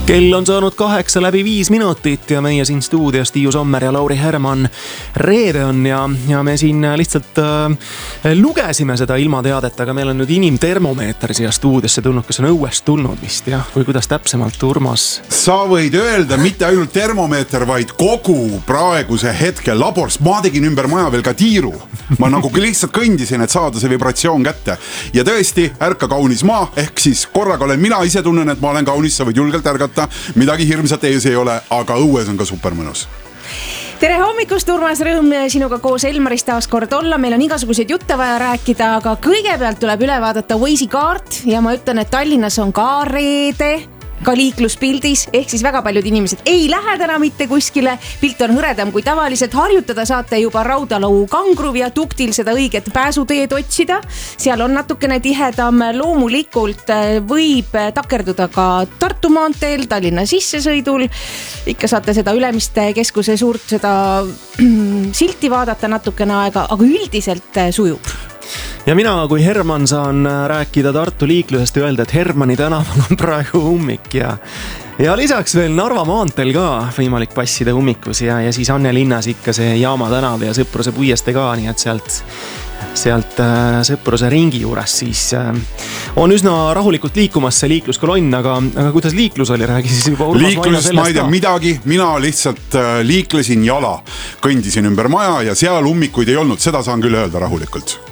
Kell on saanud 8:05 ja meie siin stuudios Tiiu Sommer ja Lauri Herman. Reede on ja me siin lihtsalt lugesime seda ilmateadet, aga meil on nüüd inimtermomeeter siia stuudiosse tulnud, kes on õuest tulnud vist, jah? Või kuidas täpsemalt, Urmas? Sa võid öelda mitte ainult termomeeter, vaid kogu praeguse hetkel labors. Ma tegin ümber maja veel ka tiiru. Ma nagu lihtsalt kõndisin, et saada see vibratsioon kätte. Ja tõesti, ärka kaunis maa, ehk siis korraga olen mina ise tunnen, et ma olen kaunis, sa võid julgelt ärgata. Midagi hirmsat ees ei ole, aga õues on ka supermõnus. Tere hommikust, Urmas, rõõm sinuga koos Elmarist taas kord olla. Meil on igasuguseid jutte vaja rääkida, aga kõigepealt tuleb üle vaadata Waze'i kaart ja ma ütlen, et Tallinnas on ka reede ka liikluspildis, ehk siis väga paljud inimesed ei lähe täna mitte kuskile. Pilt on hõredam kui tavaliselt. Harjutada saate juba Raudalu Kangru viaduktil seda õiget pääsuteed otsida. Seal on natukene tihedam. Loomulikult võib takerduda ka Tartu maanteel, Tallinna sissesõidul. Ikka saate seda Ülemiste keskuse suurt seda silti vaadata natukene aega, aga üldiselt sujub. Ja mina kui Herman saan rääkida Tartu liiklusest ja öelda, et Hermani tänaval on praegu ummik ja lisaks veel Narva maanteel ka võimalik passida ummikus ja siis Anne linnas ikka see Jaama tänav ja Sõpruse puieste ka, nii et sealt Sõpruse ringi juures siis on üsna rahulikult liikumas see liikluskolonn, aga kuidas liiklus oli, räägi siis juba Urmas liiklusest ma ei tea midagi, mina lihtsalt liiklesin jala, kõndisin ümber maja ja seal ummikuid ei olnud, seda saan küll öelda rahulikult.